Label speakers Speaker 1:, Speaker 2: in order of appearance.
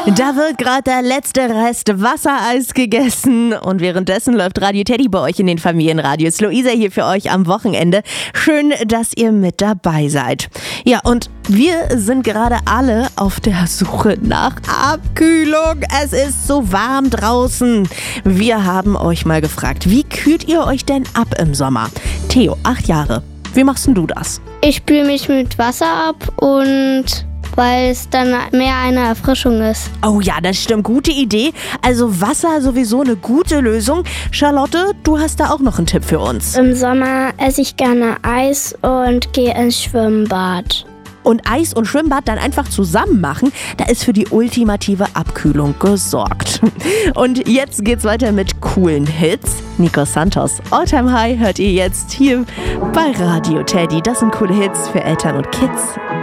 Speaker 1: Da wird gerade der letzte Rest Wassereis gegessen und währenddessen läuft Radio Teddy bei euch in den Familienradios. Luisa hier für euch am Wochenende. Schön, dass ihr mit dabei seid. Ja, und wir sind gerade alle auf der Suche nach Abkühlung. Es ist so warm draußen. Wir haben euch mal gefragt, wie kühlt ihr euch denn ab im Sommer? Theo, 8 Jahre. Wie machst denn du das?
Speaker 2: Ich spüle mich mit Wasser ab und weil es dann mehr eine Erfrischung ist.
Speaker 1: Oh ja, das stimmt. Gute Idee. Also Wasser sowieso eine gute Lösung. Charlotte, du hast da auch noch einen Tipp für uns.
Speaker 2: Im Sommer esse ich gerne Eis und gehe ins Schwimmbad.
Speaker 1: Und Eis und Schwimmbad dann einfach zusammen machen, da ist für die ultimative Abkühlung gesorgt. Und jetzt geht's weiter mit coolen Hits. Nico Santos, All Time High hört ihr jetzt hier bei Radio Teddy. Das sind coole Hits für Eltern und Kids.